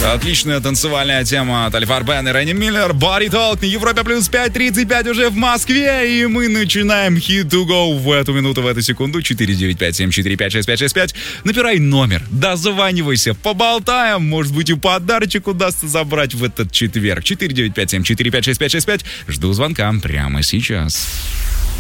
Отличная танцевальная тема от Альфар Бен и Ренни Миллер. Body Talk на Европе плюс 5:35 уже в Москве. И мы начинаем Hit to Go в эту минуту, в эту секунду. 495-745-6565. Набирай номер, дозванивайся, поболтаем. Может быть, и подарочек удастся забрать в этот четверг. 495-745-6565. Жду звонка прямо сейчас.